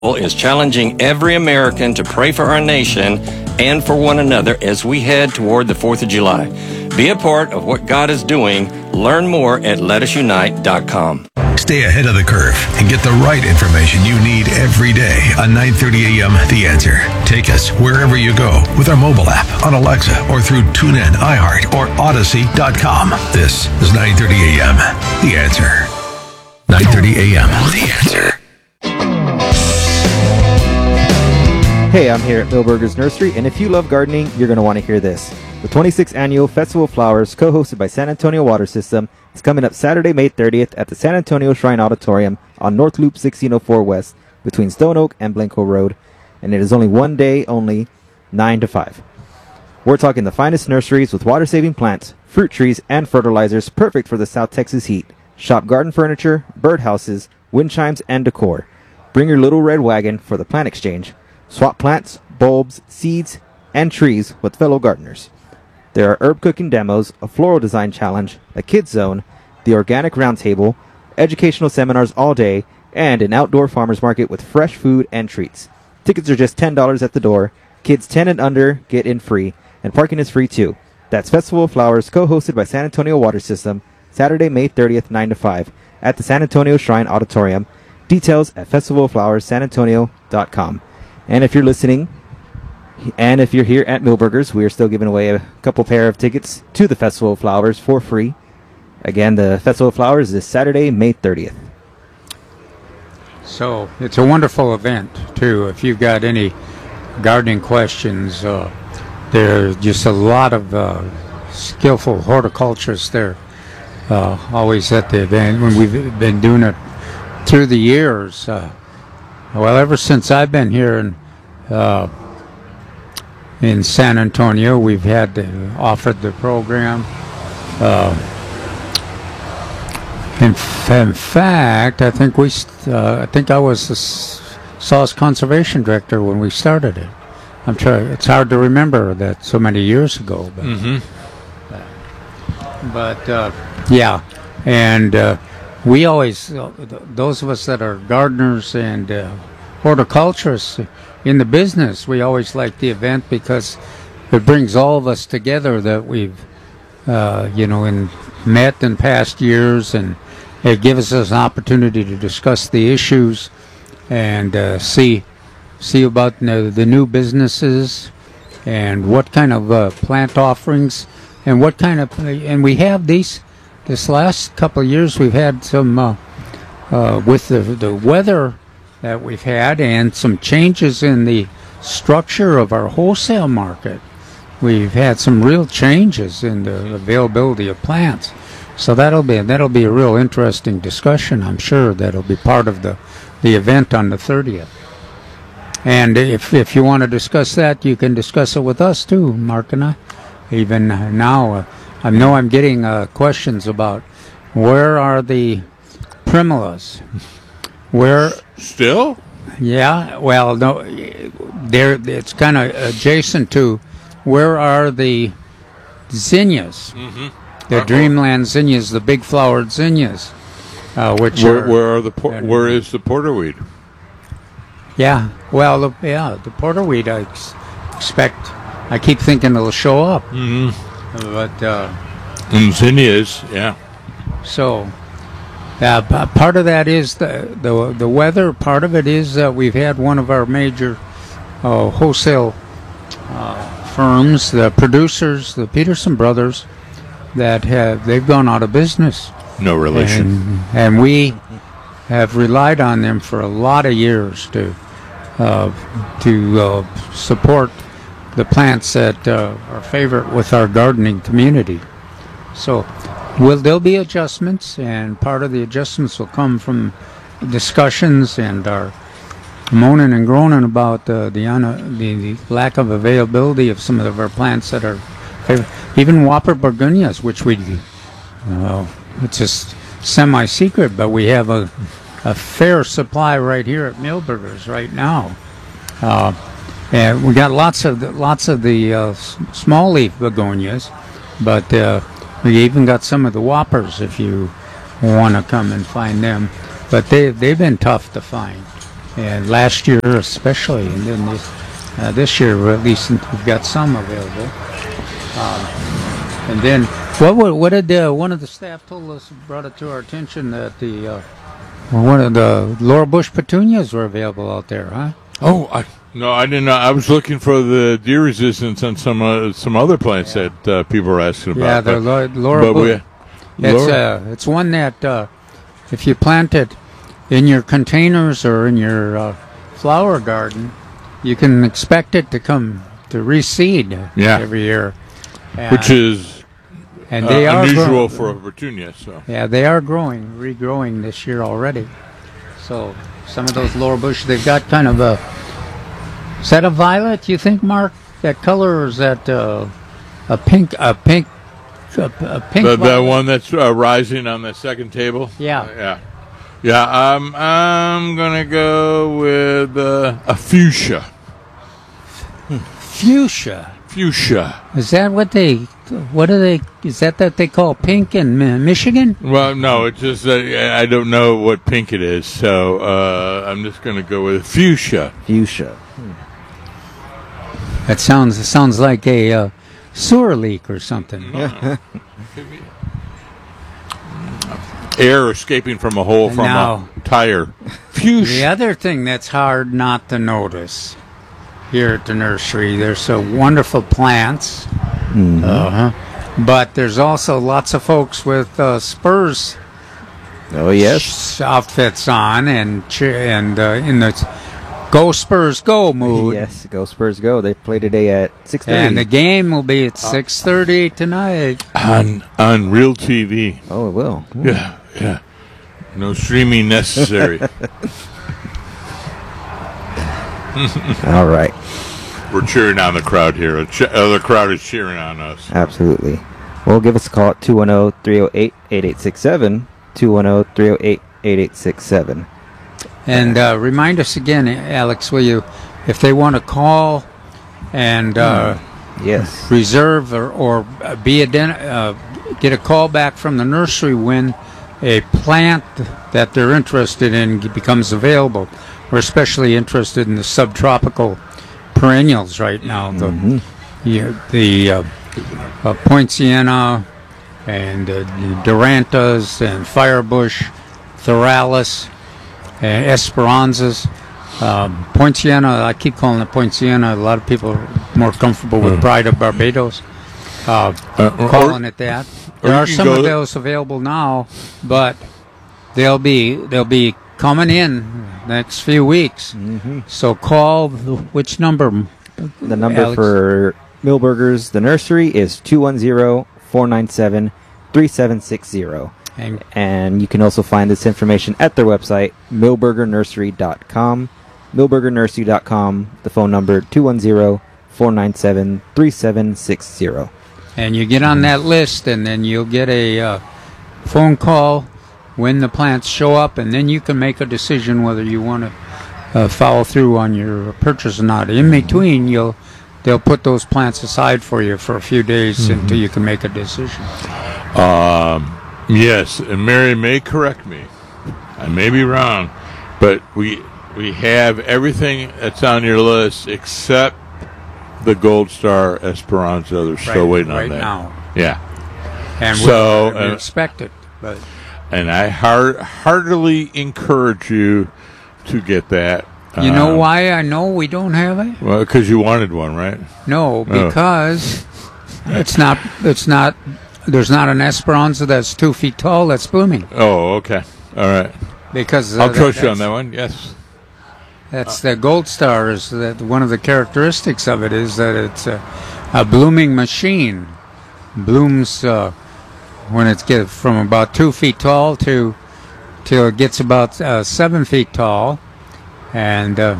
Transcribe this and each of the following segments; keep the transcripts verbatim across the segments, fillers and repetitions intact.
is challenging every American to pray for our nation and for one another as we head toward the fourth of July. Be a part of what God is doing. Learn more at let us unite dot com. Stay ahead of the curve and get the right information you need every day on nine thirty a.m. The Answer. Take us wherever you go with our mobile app, on Alexa, or through TuneIn, iHeart, or Odyssey dot com. This is nine thirty a.m. The Answer. nine thirty a.m. The Answer. Hey, I'm here at Milberger's Nursery, and if you love gardening, you're going to want to hear this. The twenty-sixth Annual Festival of Flowers, co-hosted by San Antonio Water System, is coming up Saturday, May thirtieth at the San Antonio Shrine Auditorium on North Loop sixteen oh four West between Stone Oak and Blanco Road, and it is only one day only, nine to five. We're talking the finest nurseries with water-saving plants, fruit trees, and fertilizers perfect for the South Texas heat. Shop garden furniture, birdhouses, wind chimes, and decor. Bring your little red wagon for the plant exchange. Swap plants, bulbs, seeds, and trees with fellow gardeners. There are herb cooking demos, a floral design challenge, a kids zone, the organic roundtable, educational seminars all day, and an outdoor farmers market with fresh food and treats. Tickets are just ten dollars at the door. Kids ten and under get in free, and parking is free too. That's Festival of Flowers, co-hosted by San Antonio Water System, Saturday, May thirtieth, nine to five, at the San Antonio Shrine Auditorium. Details at festival of flowers san antonio dot com. And if you're listening, and if you're here at Milberger's, we are still giving away a couple pair of tickets to the Festival of Flowers for free. Again, the Festival of Flowers is Saturday, May thirtieth. So it's a wonderful event, too. If you've got any gardening questions, uh, there's just a lot of uh, skillful horticulturists there, uh, always at the event. When we've been doing it through the years, uh, well, ever since I've been here in uh, in San Antonio, we've had the, offered the program. Uh, in, in fact, I think we, uh, I think I was the S A W S conservation director when we started it. I'm sure it's hard to remember that so many years ago, but, mm-hmm. but uh, yeah, and. Uh, We always, those of us that are gardeners and uh, horticulturists in the business, we always like the event because it brings all of us together that we've, uh, you know, in, met in past years, and it gives us an opportunity to discuss the issues and uh, see see about the, the new businesses and what kind of uh, plant offerings and what kind of, and we have these. This last couple of years, we've had some, uh, uh, with the, the weather that we've had and some changes in the structure of our wholesale market. We've had some real changes in the availability of plants. So that'll be that'll be a real interesting discussion. I'm sure that'll be part of the, the event on the thirtieth. And if if you want to discuss that, you can discuss it with us too, Mark and I. Even now. Uh, I know I'm getting uh, questions about where are the primulas? Where still? Yeah. Well, no, there. It's kind of adjacent to where are the zinnias? Mm-hmm. The uh-huh. Dreamland zinnias, the big flowered zinnias, uh, which where, are, where are the por- where is the porterweed? Yeah. Well, the, yeah, the porterweed. I ex- expect. I keep thinking it'll show up. Mm-hmm. But uh, and zinnias, yeah. So, uh, p- part of that is the, the the weather. Part of it is that we've had one of our major uh, wholesale uh, firms, the producers, the Peterson Brothers, that have they've gone out of business. No relation. And, and we have relied on them for a lot of years to uh, to uh, support the plants that uh, are favorite with our gardening community. So will there'll be adjustments, and part of the adjustments will come from discussions and our moaning and groaning about uh, the, uh, the the lack of availability of some of our plants that are favorite. Even Whopper Begonias, which we uh, it's just semi-secret, but we have a, a fair supply right here at Milberger's right now. Uh, And we got lots of the, lots of the uh, s- small leaf begonias, but uh, we even got some of the whoppers if you want to come and find them. But they they've been tough to find. and last year especially, and then this, uh, this year at least we've got some available. Um, and then what what, what did uh, one of the staff told us, brought it to our attention that the uh, one of the Laurel Bush petunias were available out there, huh? Oh, I, no, I didn't know. I was looking for the deer resistance on some uh, some other plants yeah. that uh, people were asking about. Yeah, the but, Laurel Bush. It's Laurel. uh, it's one that uh, if you plant it in your containers or in your uh, flower garden, you can expect it to come to reseed yeah. every year, and, which is and they uh, are unusual grow- for a petunia. So yeah, they are growing, regrowing this year already. So some of those Laurel Bush, they've got kind of a is that a violet? You think, Mark? That color, or is that uh, a pink? A pink? A, a pink? The, the one that's uh, rising on the second table. Yeah, uh, yeah, yeah. Um, I'm gonna go with uh, a fuchsia. Fuchsia. Fuchsia. Is that what they? What do they? Is that that they call pink in uh, Michigan? Well, no. It's just that I don't know what pink it is, so uh, I'm just gonna go with fuchsia. Fuchsia. Hmm. That sounds it sounds like a uh, sewer leak or something. No. Air escaping from a hole from now, a tire. Fuchsia. The other thing that's hard not to notice here at the nursery, there's some wonderful plants, mm-hmm. uh-huh. but there's also lots of folks with uh, Spurs. Oh yes, outfits on and and uh, in the Go Spurs Go mood. Yes, Go Spurs Go. They play today at six thirty. And the game will be at six thirty tonight. On on Real T V. Oh, it will. Ooh. Yeah, yeah. No streaming necessary. All right. We're cheering on the crowd here. The ch- other crowd is cheering on us. Absolutely. Well, give us a call at two one zero, three zero eight, eight eight six seven, two one zero, three zero eight, eight eight six seven. And uh, remind us again, Alex, will you, if they want to call and uh, yes, reserve or, or be ident- uh, get a call back from the nursery when a plant that they're interested in becomes available. We're especially interested in the subtropical perennials right now. The mm-hmm. yeah, the uh, uh, poinciana and uh, Durantas and firebush, Theralis, and Esperanzas. Um, Poinciana, I keep calling it Poinciana. A lot of people are more comfortable with Pride of Barbados, uh, uh, calling or, it that. There are some of those available now, but they'll be they'll be coming in next few weeks. Mm-hmm. So call the, which number? The number Alex? for Millburgers, the nursery, is two one zero, four nine seven, three seven six zero. And, and you can also find this information at their website, millburger nursery dot com. millburger nursery dot com, the phone number two one zero, four nine seven, three seven six zero. And you get on that list, and then you'll get a uh, phone call when the plants show up, and then you can make a decision whether you want to uh, follow through on your purchase or not. In between, you'll they'll put those plants aside for you for a few days mm-hmm. until you can make a decision. Um. Yes, and Mary may correct me. I may be wrong, but we we have everything that's on your list except the Gold Star Esperanza. They're still right, waiting right on that. Now. Yeah. And so we, we expect it, but and I heart, heartily encourage you to get that. You um, know why I know we don't have it? Well, because you wanted one, right? No, because oh. it's not. It's not. There's not an Esperanza that's two feet tall that's blooming. Oh, okay. All right. Because uh, I'll trust that, you on that one. Yes. That's uh, the Gold Star. Is that one of the characteristics of it is that it's a, a blooming machine. Blooms uh, when it gets from about two feet tall to till it gets about uh, seven feet tall, and uh,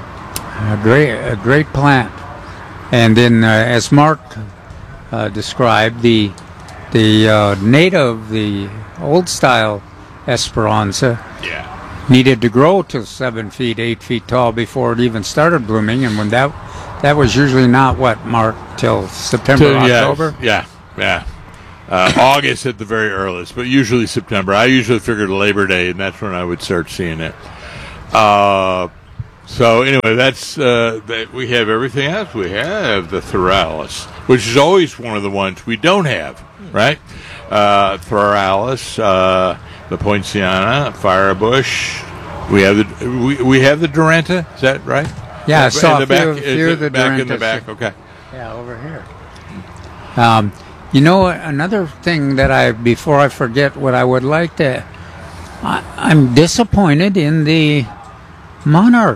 a great a great plant. And then, uh, as Mark uh, described, the The uh, native, the old style Esperanza, yeah. needed to grow to seven feet, eight feet tall before it even started blooming. And when that that was usually not what, Mark, till September, till, October. Yeah, yeah. Uh, August at the very earliest, but usually September. I usually figured Labor Day, and that's when I would start seeing it. Uh, So anyway, that's uh, that. We have everything else. We have the Thryallis, which is always one of the ones we don't have, right? Uh, Thryallis, uh, the Poinciana, Firebush. We have the we, we have the Duranta. Is that right? Yeah, I in saw the a few, back, few of the back in the Durantas. back. Okay. Yeah, over here. Um, you know, another thing that I, before I forget, what I would like to, I, I'm disappointed in the monarch.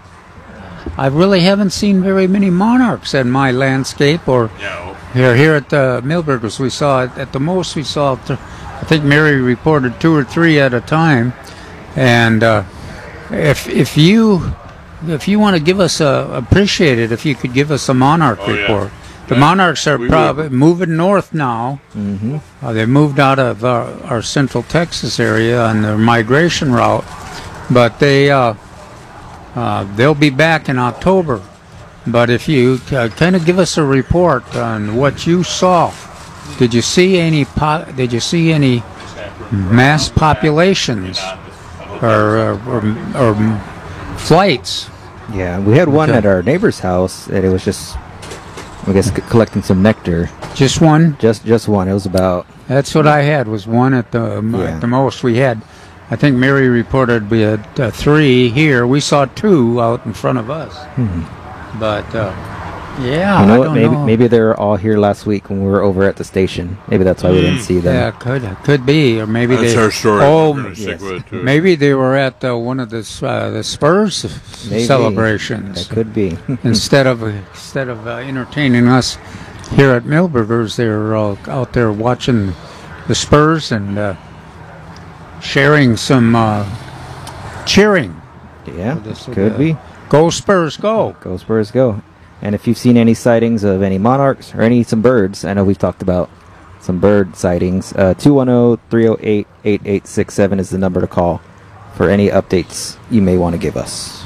I really haven't seen very many monarchs in my landscape, or No. here here at the Millburgers. We saw it at the most. We saw, th- I think Mary reported two or three at a time, and uh, if if you if you want to give us a appreciate it, if you could give us a monarch Oh, yeah. report. The Yeah, monarchs are we probably would. moving north now. Mm-hmm. Uh, they moved out of our, our central Texas area on their migration route, but they uh, uh, they'll be back in October. But if you uh, kind of give us a report on what you saw, did you see any po- did you see any mass populations or or, or, or flights? Yeah, we had one Okay. at our neighbor's house, and it was just, I guess, c- collecting some nectar. Just one? Just just one. It was about, That's what I had, was one at the Yeah. at the most. We had, I think Mary reported we had uh, three here. We saw two out in front of us. But, uh, yeah, you know I what? don't Maybe know. maybe they were all here last week when we were over at the station. Maybe that's why we didn't see them. Yeah, could could be, or maybe That's they. our story. Oh, We're gonna stick yes. with it, too. maybe they were at uh, one of the s- uh, the Spurs Maybe. celebrations. That could be. instead of instead of uh, entertaining us here at Millburgers, they're uh, out there watching the Spurs and uh, sharing some uh, cheering. Yeah, This is could the- be. Go Spurs, go! Go Spurs, go. And if you've seen any sightings of any monarchs or any some birds, I know we've talked about some bird sightings. Uh, two one zero, three zero eight, eight eight six seven is the number to call for any updates you may want to give us.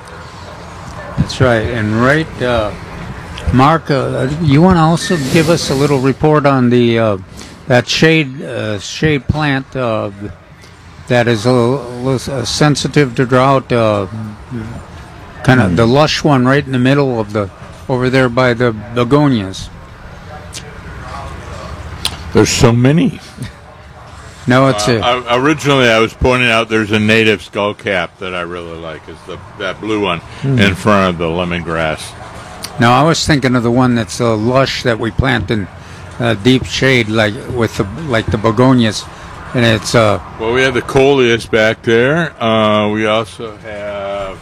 That's right. And right, uh, Mark, uh, you want to also give us a little report on the uh, that shade uh, shade plant uh, that is a little uh, sensitive to drought. Uh, kind of the lush one right in the middle of the over there by the begonias. There's so many. No, it's Uh, a I, originally, I was pointing out there's a native skullcap that I really like. It's the that blue one in front of the lemongrass. no. I was thinking of the one that's uh, lush that we plant in uh, deep shade, like with the like the begonias, and it's uh. Well, we have the coleus back there. Uh, we also have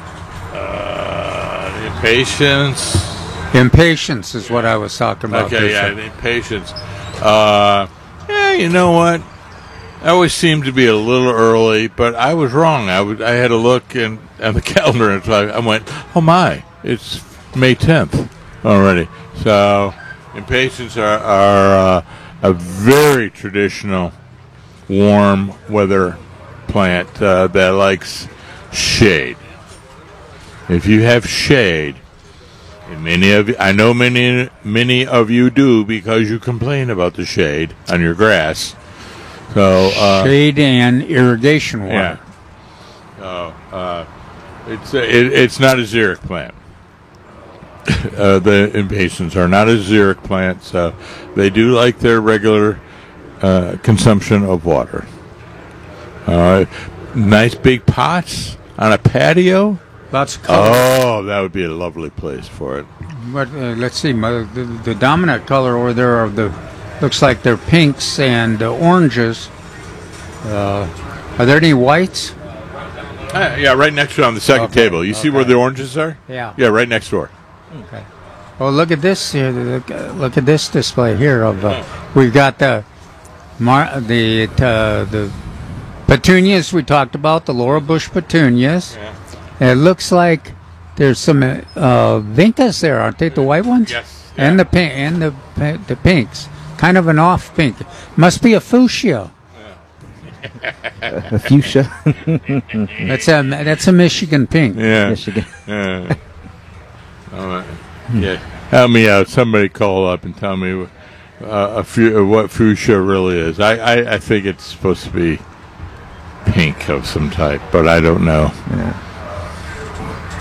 uh, the impatience. Impatience is what I was talking about. Okay, yeah, Bishop. the impatience. Uh, yeah, you know what? I always seemed to be a little early, but I was wrong. I would, I had a look in, at the calendar, and so I, I went, oh my, it's May tenth already. So, impatiens are, are uh, a very traditional warm weather plant uh, that likes shade. If you have shade, and many of you, I know many many of you do because you complain about the shade on your grass. So uh, Shade and irrigation water. yeah, so uh, it's it, it's not a xeric plant. uh, the impatiens are not a xeric plant, so they do like their regular uh, consumption of water. Uh, nice big pots on a patio. Lots of color. Oh, that would be a lovely place for it. But uh, let's see, my, the, the dominant color over there are the looks like they're pinks and uh, oranges. Uh, are there any whites? Uh, yeah, right next to it on the second Okay, table. You see okay. where the oranges are? Yeah. Yeah, right next door. Okay. Well, look at this here. Look, uh, look at this display here. Of uh, we've got the mar- the uh, the petunias we talked about, the Laura Bush petunias. Yeah. And it looks like there's some uh, vincas there, aren't they? The white ones. Yes. And Yeah. the pink and the pi- the pinks, kind of an off pink. Must be a fuchsia. A fuchsia. That's a that's a Michigan pink. Yeah. Michigan. Yeah. All right. Yeah. Help me out. Somebody call up and tell me uh, a fu- uh, what fuchsia really is. I, I, I think it's supposed to be pink of some type, but I don't know. Yeah.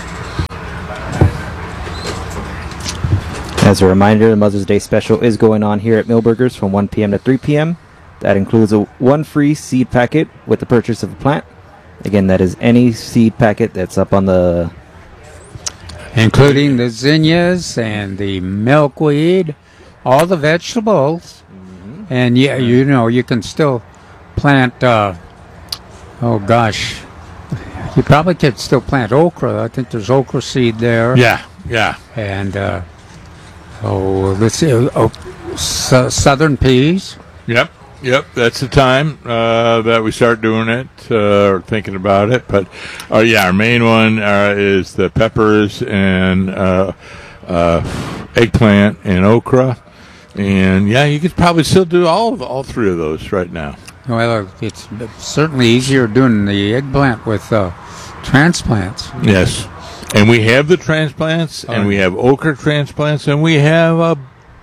As a reminder, the Mother's Day special is going on here at Millburgers from one p.m. to three p.m. That includes a one free seed packet with the purchase of a plant. Again, that is any seed packet that's up on the... Including the zinnias and the milkweed, all the vegetables. Mm-hmm. And, yeah, you know, you can still plant, uh, oh, gosh, you probably could still plant okra. I think there's okra seed there. Yeah, yeah. And, uh, oh, let's see, oh, su- southern peas. Yep, yep. That's the time uh, that we start doing it uh, or thinking about it. But, uh, yeah, our main one uh, is the peppers and uh, uh, eggplant and okra. And, yeah, you could probably still do all of, all three of those right now. Well, it's certainly easier doing the eggplant with uh, transplants. Yes. And we have the transplants, and we have okra transplants, and we have a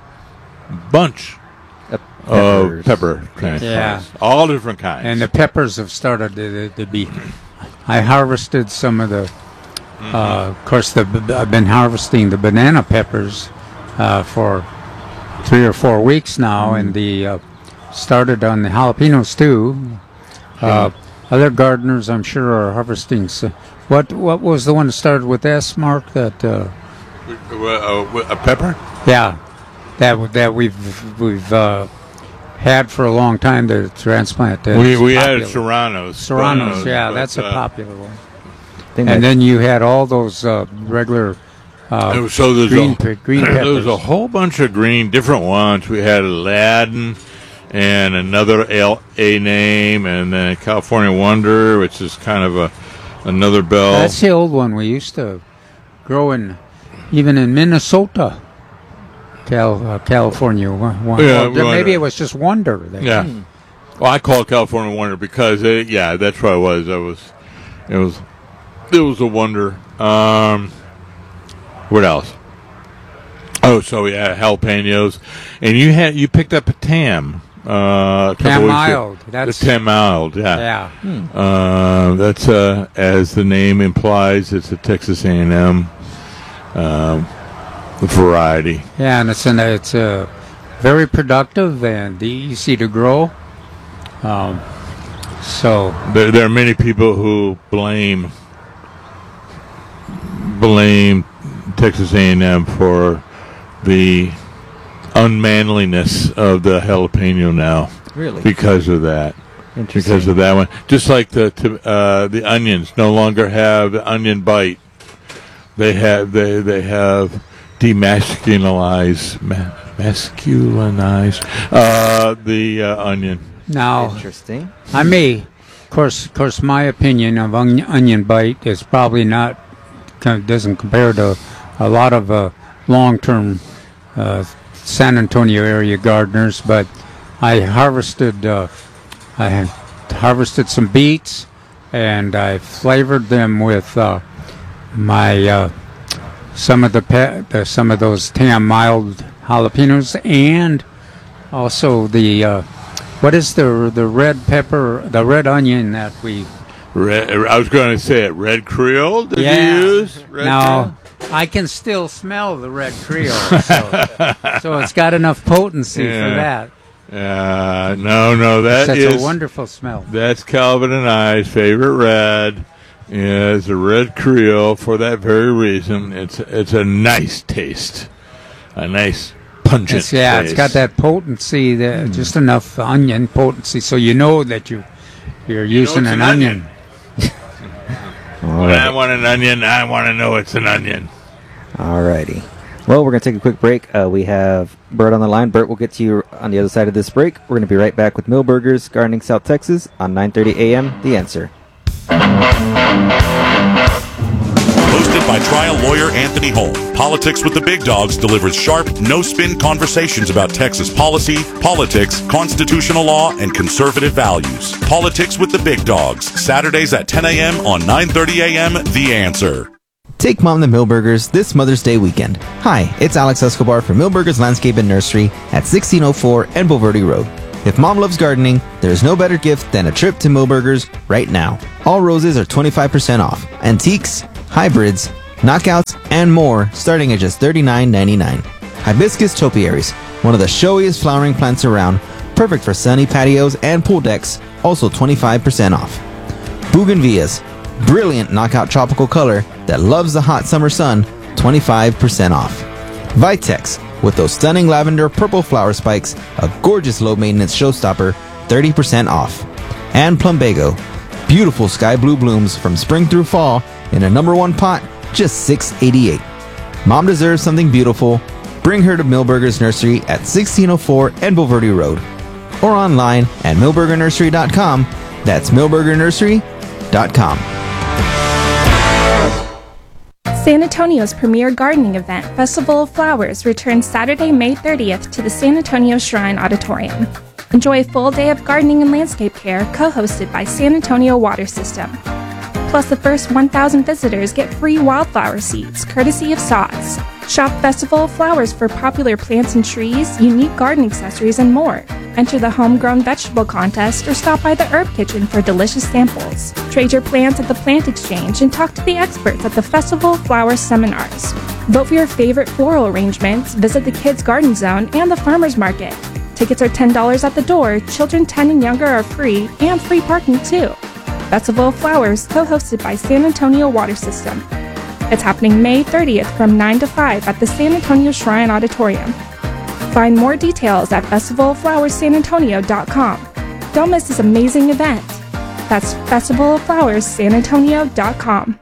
bunch Uh, of pepper transplants. Yeah. All different kinds. And the peppers have started to, to be. I harvested some of the. Uh, of course, the I've been harvesting the banana peppers uh, for three or four weeks now, mm. and the uh, started on the jalapenos too. Uh, other gardeners, I'm sure, are harvesting. So what what was the one that started with S, Mark? That uh, uh, a pepper? Yeah, that that we've we've uh, had for a long time. The transplant. Uh, we we had Serranos. Serranos, yeah, that's a uh, popular one. And that, then you had all those uh, regular uh, so there's green, a, pe- green peppers. There was a whole bunch of green, different ones. We had Aladdin and another L A name, and then California Wonder, which is kind of a another bell. That's the old one we used to grow in, even in Minnesota. Cal, uh, California Wonder. Yeah, maybe Wonder. It was just Wonder. There. Yeah. Hmm. Well, I call it California Wonder because, it, yeah, that's what it was. It was, it was, it was a wonder. Um, what else? Oh, so yeah, jalapenos, and you had you picked up a tam. Uh, Tam mild. That's the Tam mild. Yeah. Yeah. Hmm. Uh, that's uh, as the name implies, it's a Texas A and M um, variety. Yeah, and it's an, it's uh, very productive and easy to grow. Um, so there, there are many people who blame blame Texas A and M for the unmanliness of the jalapeno now. Really? Because of that. Interesting. Because of that one. Just like the uh, the onions no longer have the onion bite. They have they they have demasculinized ma- masculinized uh, the uh, onion. Now, interesting. I may, of course, of course, my opinion of on- onion bite is probably not doesn't compare to a lot of uh, long-term uh, San Antonio area gardeners, but I harvested uh, I had harvested some beets and I flavored them with uh, my uh, some of the pe- uh, some of those Tam mild jalapenos and also the uh, what is the the red pepper the red onion that we red, I was going to say it red Creole did yeah. you use red now Creole? I can still smell the red Creole, so, so it's got enough potency yeah. for that. Uh, no, no, that That's is a wonderful smell. That's Calvin and I's favorite red. Is a red Creole for that very reason. It's it's a nice taste, a nice pungent. It's, yeah, taste. It's got that potency, that, mm. just enough onion potency, so you know that you you're you using an, an onion. onion. When right. I want an onion, I want to know it's an onion. Alrighty. Well, we're going to take a quick break. Uh, we have Bert on the line. Bert, we'll get to you on the other side of this break. We're going to be right back with Millburgers, Gardening South Texas on nine thirty a.m. The Answer. Hosted by trial lawyer Anthony Holm, Politics with the Big Dogs delivers sharp, no-spin conversations about Texas policy, politics, constitutional law, and conservative values. Politics with the Big Dogs, Saturdays at ten a.m. on nine thirty a.m. The Answer. Take Mom to Millburgers this Mother's Day weekend. Hi, it's Alex Escobar from Millburgers Landscape and Nursery at sixteen oh four Envo Verde Road. If Mom loves gardening, there's no better gift than a trip to Millburgers right now. All roses are twenty-five percent off. Antiques, hybrids, knockouts, and more starting at just thirty-nine ninety-nine. Hibiscus topiaries, one of the showiest flowering plants around, perfect for sunny patios and pool decks, also twenty-five percent off. Bougainvilleas, brilliant knockout tropical color that loves the hot summer sun, twenty-five percent off. Vitex, with those stunning lavender purple flower spikes, a gorgeous low maintenance showstopper, thirty percent off. And Plumbago, beautiful sky blue blooms from spring through fall in a number one pot, just six dollars and eighty-eight cents. Mom deserves something beautiful. Bring her to Milberger's Nursery at sixteen oh four Enville Road, or online at milberger nursery dot com. That's milberger nursery dot com. San Antonio's premier gardening event, Festival of Flowers, returns Saturday, May thirtieth to the San Antonio Shrine Auditorium. Enjoy a full day of gardening and landscape care co-hosted by San Antonio Water System. Plus, the first one thousand visitors get free wildflower seeds, courtesy of Sods. Shop Festival of Flowers for popular plants and trees, unique garden accessories, and more. Enter the homegrown vegetable contest or stop by the herb kitchen for delicious samples. Trade your plants at the Plant Exchange and talk to the experts at the Festival of Flowers seminars. Vote for your favorite floral arrangements, visit the Kids Garden Zone and the Farmers Market. Tickets are ten dollars at the door, children ten and younger are free, and free parking too. Festival of Flowers, co-hosted by San Antonio Water System. It's happening May thirtieth from nine to five at the San Antonio Shrine Auditorium. Find more details at festival of flowers san antonio dot com. Don't miss this amazing event. That's festival of flowers san antonio dot com.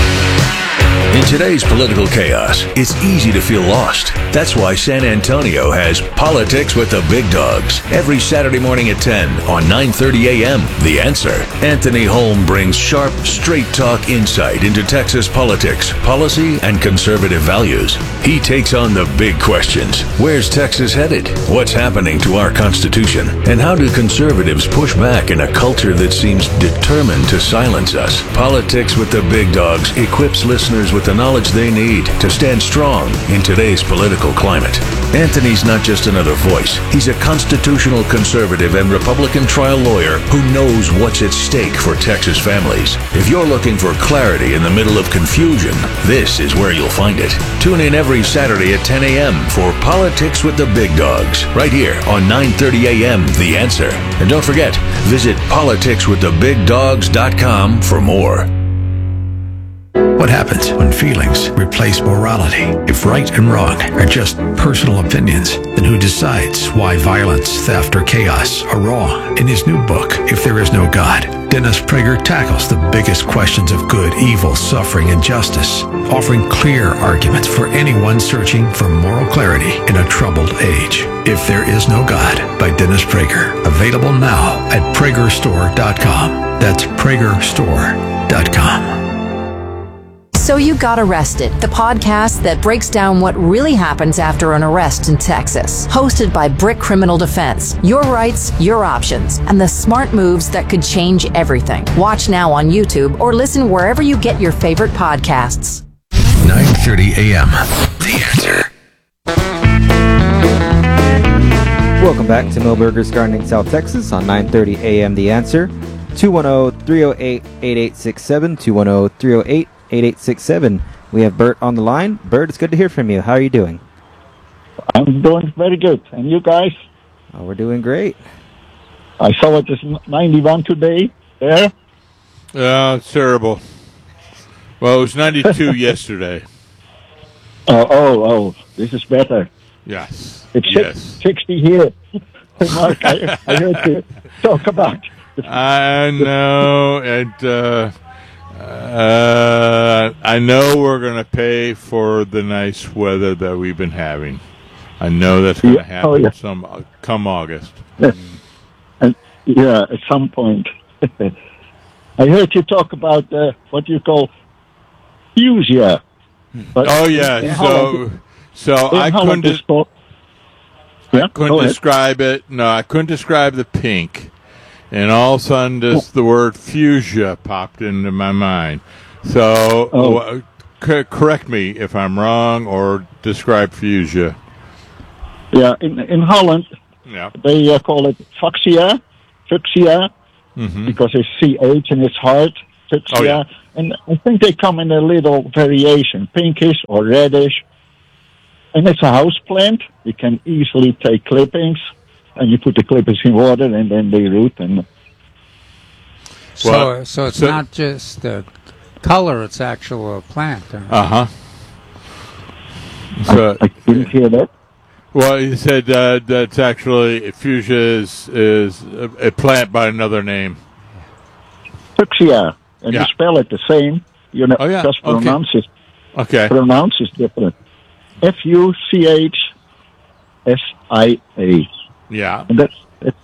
In today's political chaos, it's easy to feel lost. That's why San Antonio has Politics with the Big Dogs every Saturday morning at ten on nine thirty a.m. The Answer. Anthony Holm brings sharp, straight-talk insight into Texas politics, policy, and conservative values. He takes on the big questions. Where's Texas headed? What's happening to our Constitution? And how do conservatives push back in a culture that seems determined to silence us? Politics with the Big Dogs equips listeners with the knowledge they need to stand strong in today's political climate. Anthony's not just another voice. He's a constitutional conservative and Republican trial lawyer who knows what's at stake for Texas families. If you're looking for clarity in the middle of confusion, this is where you'll find it. Tune in every Saturday at ten a.m. for Politics with the Big Dogs, right here on nine thirty a.m. The Answer. And don't forget, visit politics with the big dogs dot com for more. What happens when feelings replace morality? If right and wrong are just personal opinions, then who decides why violence, theft, or chaos are wrong? In his new book, If There Is No God, Dennis Prager tackles the biggest questions of good, evil, suffering, and justice, offering clear arguments for anyone searching for moral clarity in a troubled age. If There Is No God by Dennis Prager. Available now at prager store dot com. That's prager store dot com. So You Got Arrested, the podcast that breaks down what really happens after an arrest in Texas. Hosted by Brick Criminal Defense. Your rights, your options, and the smart moves that could change everything. Watch now on YouTube or listen wherever you get your favorite podcasts. nine thirty a.m. The Answer. Welcome back to Milberger's Gardening South Texas on nine thirty a.m. The Answer. two one zero, three zero eight, eight eight six seven, two one zero, three zero eight, eight eight six seven. We have Bert on the line. Bert, it's good to hear from you. How are you doing? I'm doing very good. And you guys? Oh, we're doing great. I saw it is ninety-one today there. Yeah, it's terrible. Well, it was ninety-two yesterday. Oh, oh, oh, this is better. Yes. It's yes. sixty here. Mark, I, I heard you talk about. I know, and uh, uh, I know we're going to pay for the nice weather that we've been having. I know that's going to Yeah. happen Oh, yeah. some uh, come August. Yes. And yeah, at some point. I heard you talk about uh, what you call fuchsia. But Oh yeah, in so Holland- so in I Holland couldn't it's called- Yeah, couldn't go ahead. describe it. No, I couldn't describe the pink. And all of a sudden, just the word fuchsia popped into my mind. So, Oh. uh, c- correct me if I'm wrong, or describe fuchsia. Yeah, in in Holland Yeah. they uh, call it fuchsia, fuchsia, Mm-hmm. because it's C H and it's hard, fuchsia. Oh, yeah. And I think they come in a little variation, pinkish or reddish. and it's a house plant. You can easily take clippings, and you put the clippings in water, and then they root. And So, Well, so it's so- not just the color; it's actual plant. huh? Uh huh. So, I didn't hear that. well, you said uh, that's actually fuchsia is is a, a plant by another name. Fuchsia, and Yeah. you spell it the same. You know, Oh, yeah. just Okay. pronounce it. Okay. Pronounce is different. F U C H S I A. Yeah. And that's, that's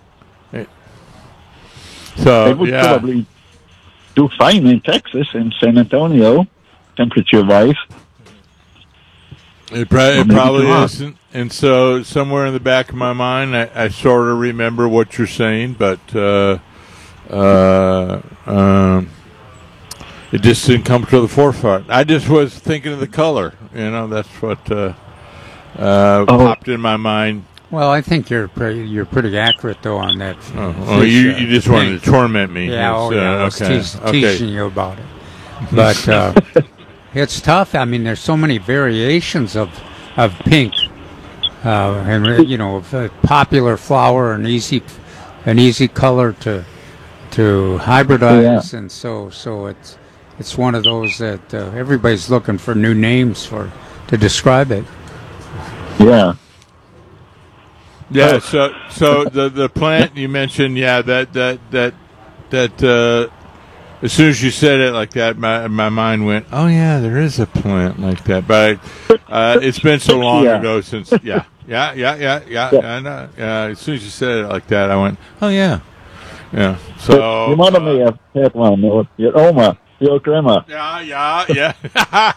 So they would yeah. probably do fine in Texas, in San Antonio, temperature-wise. It, pro- Or it maybe probably too hot. isn't. And so somewhere in the back of my mind, I, I sort of remember what you're saying, but uh, uh, um, it just didn't come to the forefront. I just was thinking of the color. You know, that's what uh, uh, Oh. popped in my mind. Well, I think you're pretty, you're pretty accurate though on that. Oh, oh, you, you just wanted to torment me. Yeah, oh It's, uh, yeah, I was okay. teas- okay. teasing you about it. But uh, it's tough. I mean, there's so many variations of of pink, uh, and uh, you know, of a popular flower, an easy an easy color to to hybridize, and so so it's it's one of those that uh, everybody's looking for new names for to describe it. Yeah. Yeah, so so the the plant you mentioned, yeah, that that that that uh, as soon as you said it like that, my my mind went, oh yeah, there is a plant like that, but uh, it's been so long Yeah. ago since, yeah, yeah, yeah, yeah, yeah, Yeah. I know. Yeah, as soon as you said it like that, I went, oh yeah, yeah. So But your mother may have had one, or your Oma, your grandma. yeah, yeah, yeah.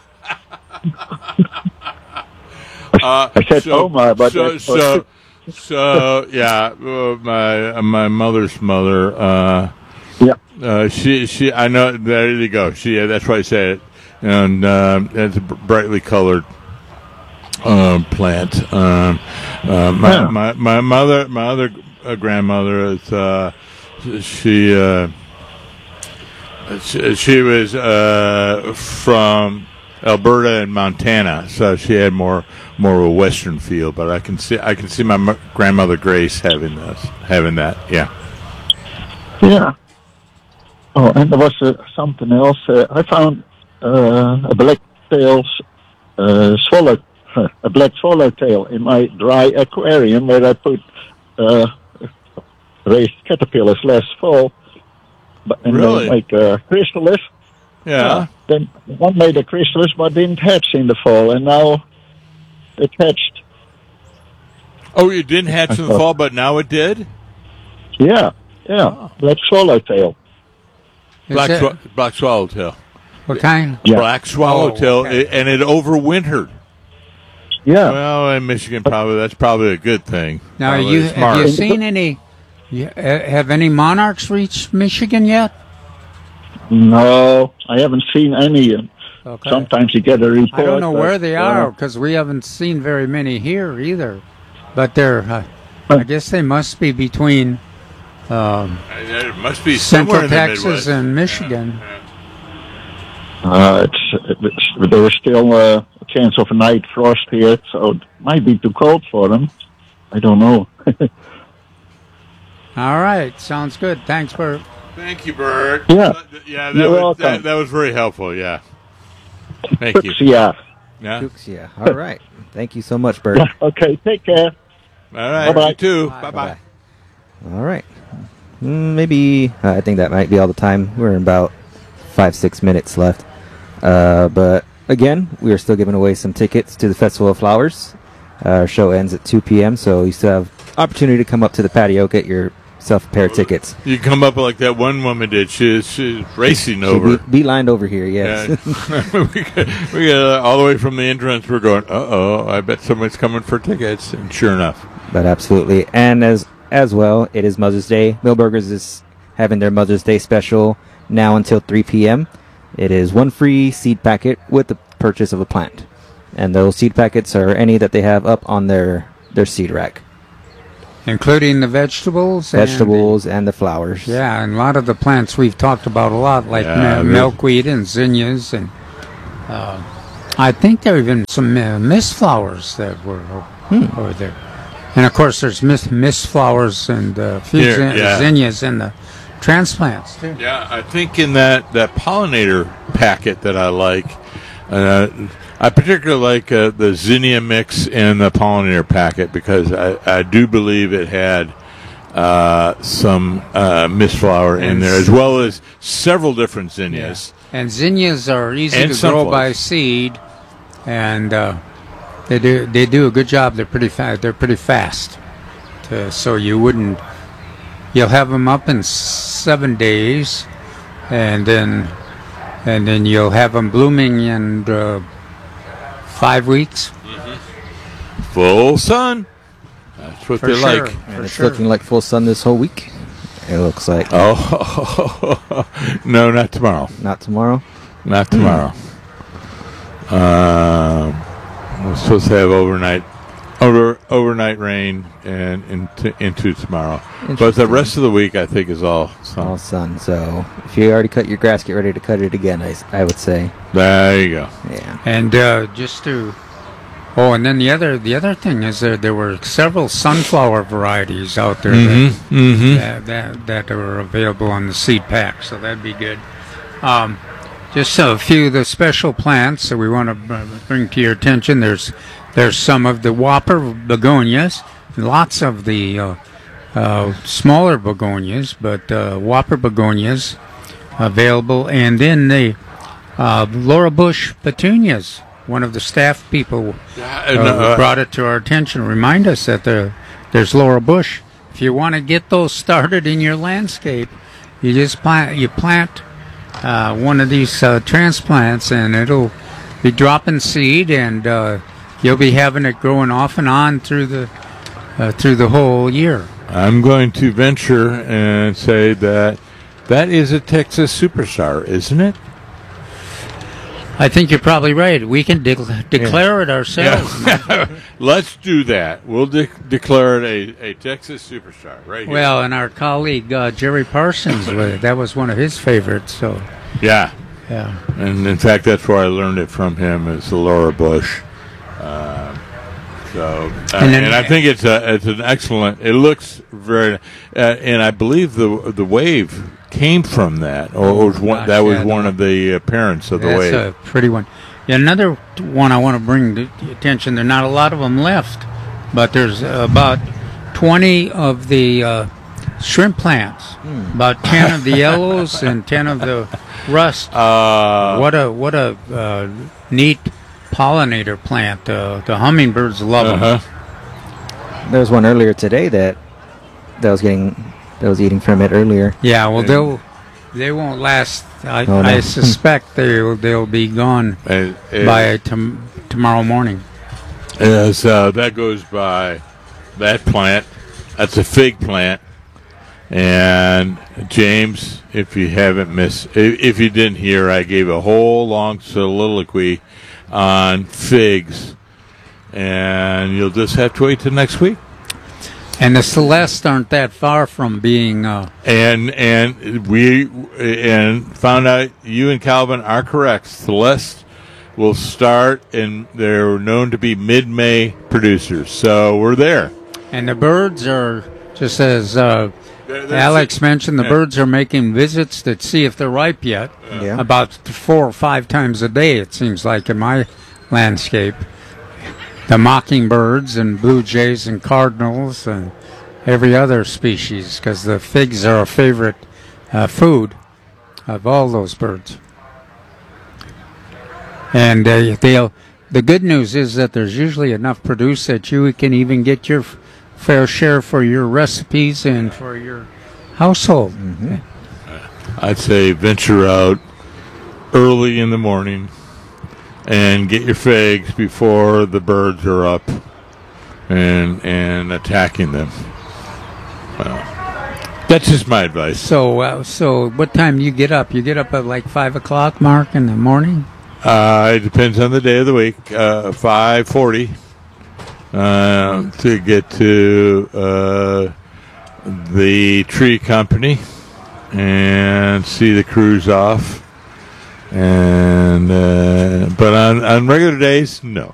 uh, I said so, Oma, but so, that's- so, so yeah, uh, my uh, my mother's mother. Uh, Yeah. uh, she she I know. There you go. She yeah, that's why I say it. And um, it's a br- brightly colored um, plant. Um, uh, my, Yeah. my my mother my other uh, grandmother is uh, she. Uh, she, she was uh, from Alberta and Montana, so she had more more of a western feel. But I can see I can see my m- grandmother Grace having this, having that. Yeah. Yeah. Oh, and there was uh, something else. Uh, I found uh, a black-tailed uh, swallow, a black swallowtail in my dry aquarium where I put uh, raised caterpillars last fall. But, and Really? they make a chrysalis. Yeah. Then one made a chrysalis but didn't hatch in the fall, and now it hatched. Oh, it didn't hatch in the fall, but now it did. Yeah, yeah, black swallowtail. Is Black it- swa- black swallowtail. what kind? Yeah. Black swallowtail, Oh, okay. i- and it overwintered. Yeah. Well, in Michigan, probably that's probably a good thing. Now, Probably you smart. have you seen any? You, uh, have any monarchs reached Michigan yet? No, I haven't seen any. Okay. Sometimes you get a report. I don't know but, where they uh, are because we haven't seen very many here either. But they're, uh, I guess they must be between um, There must be somewhere Central in the Texas Midwest. and Michigan. Uh, it's, it's there is still uh, a chance of a night frost here, so it might be too cold for them. I don't know. All right, sounds good. Thanks, Bert. Thank you, Bert. Yeah. yeah, that You're was welcome. that, that was very helpful. Yeah, thank you. Yeah. Yeah. Fuchsia. All right. Thank you so much, Bert. Okay. Take care. All right. Bye-bye. You too. Bye. Bye bye. All right. Mm, Maybe uh, I think that might be all the time. We're in about five, six minutes left. Uh, but again, we are still giving away some tickets to the Festival of Flowers. Uh, our show ends at two p.m., so you still have opportunity to come up to the patio, get yourself a pair of tickets. You come up like that one woman did. She, she's racing So over. be, be lined over here, yes. Yeah. we got, we got uh, all the way from the entrance. We're going, uh oh, I bet someone's coming for tickets. And sure enough. But absolutely. And as as well, it is Mother's Day. Millburgers is having their Mother's Day special now until three p.m. It is one free seed packet with the purchase of a plant. And those seed packets are any that they have up on their, their seed rack. Including the vegetables? and Vegetables and the flowers. the- yeah, and a lot of the plants we've talked about a lot, like Yeah, mi- the- milkweed and zinnias and uh, I think there were even some uh, mist flowers that were hmm. over there. And, of course, there's mist, mist flowers and uh, few Here, zen- yeah. zinnias in the transplants, too. Yeah, I think in that, that pollinator packet that I like, uh, I particularly like uh, the zinnia mix in the pollinator packet because I, I do believe it had uh, some uh, mist flower in there, as well as several different zinnias. Yeah. And zinnias are easy And to grow sunflowers. by seed, and uh, they do they do a good job. They're pretty fast. They're pretty fast, to, so you wouldn't. You'll have them up in seven days, and then and then you'll have them blooming in uh, five weeks. Mm-hmm. Full sun. That's what For they sure. like. And it's sure. looking like full sun this whole week. It looks like. Oh, no, not tomorrow. Not tomorrow? Not tomorrow. um, we're supposed to have overnight over overnight rain and into, into tomorrow. But the rest of the week, I think, is all sun. All sun. So if you already cut your grass, get ready to cut it again, I, s- I would say. There you go. Yeah. And uh, just to, oh, and then the other the other thing is that there were several sunflower varieties out there Mhm, that, mhm. that that that are available on the seed pack, so that'd be good. Um, just a few of the special plants that we want to bring to your attention. There's there's some of the whopper begonias, lots of the uh, uh, smaller begonias, but uh, whopper begonias available, and then the uh, Laura Bush petunias. One of the staff people uh, and, uh, brought it to our attention. Remind us that there, there's Laura Bush. If you want to get those started in your landscape, you just plant you plant uh, one of these uh, transplants, and it'll be dropping seed, and uh, you'll be having it growing off and on through the uh, through the whole year. I'm going to venture and say that that is a Texas superstar, isn't it? I think you're probably right. We can de- declare it ourselves. Yeah. Let's do that. We'll de- declare it a, a Texas superstar right here. Well, and our colleague uh, Jerry Parsons, uh, that was one of his favorites. So yeah, yeah. And in fact, that's where I learned it from him. Is the Laura Bush. Uh, so, uh, And and, then- I think it's a it's an excellent. It looks very, uh, and I believe the the wave came from that, or was one, Gosh, that was yeah, one of the uh, parents of the That's wave. a pretty one. Yeah, another one I want to bring to the attention. There are not a lot of them left, but there's about twenty of the uh, shrimp plants, about ten of the yellows and ten of the rust. Uh, what a what a uh, neat pollinator plant. Uh, the hummingbirds love Uh-huh. them. There was one earlier today that that was getting that was eating from it earlier. Yeah, well, they'll they won't last. I, Oh, no. I suspect they'll they'll be gone And- and- by tom- tomorrow morning. As uh, that goes by, that plant, that's a fig plant. And James, if you haven't missed, if, if you didn't hear, I gave a whole long soliloquy on figs, and you'll just have to wait till next week. And the Celeste aren't that far from being. Uh, And and we and found out you and Calvin are correct. Celeste will start, and they're known to be mid-May producers, so we're there. and the birds are, just as uh, They're- they're Alex sick. mentioned, the Yeah. birds are making visits to see if they're ripe yet. Yeah. About four or five times a day, it seems like, in my landscape. The mockingbirds and blue jays and cardinals and every other species, because the figs are a favorite uh, food of all those birds. And uh, they'll. The good news is that there's usually enough produce that you can even get your f- fair share for your recipes and for your household. I'd say venture out early in the morning and get your figs before the birds are up and and attacking them. Well, that's just my advice. So, uh, so what time do you get up? You get up at like five o'clock, Mark, in the morning. Uh, it depends on the day of the week. Uh, five forty uh, to get to uh, the tree company and see the crews off. And uh, but on, on regular days, no.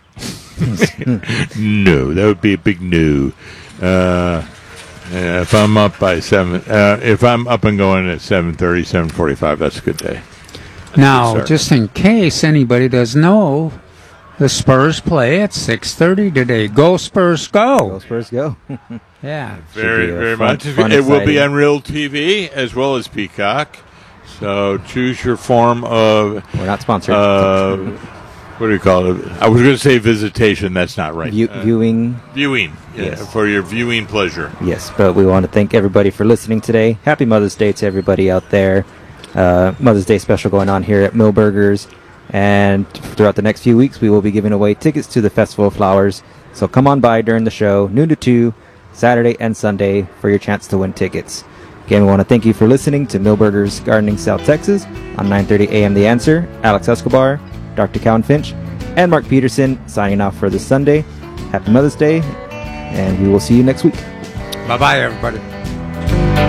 No, that would be a big no. Uh, if I'm up by seven, uh, if I'm up and going at seven thirty, seven forty-five, that's a good day. That's now, good just in case anybody doesn't know, the Spurs play at six thirty today. Go Spurs, go! Go Spurs, go! Yeah, very, very fun, much. Fun, it will be exciting. on Real T V as well as Peacock. So choose your form of. We're not sponsored. Uh, what do you call it? I was going to say visitation. That's not right. View, Uh, viewing. Viewing. Yeah, Yes. for your viewing pleasure. Yes, but we want to thank everybody for listening today. Happy Mother's Day to everybody out there. Uh, Mother's Day special going on here at Millburgers. And throughout the next few weeks, we will be giving away tickets to the Festival of Flowers. So come on by during the show, noon to two, Saturday and Sunday, for your chance to win tickets. Again, we want to thank you for listening to Millburgers Gardening South Texas on nine thirty a.m. The Answer. Alex Escobar, Doctor Cowan Finch, and Mark Peterson signing off for this Sunday. Happy Mother's Day, and we will see you next week. Bye-bye, everybody.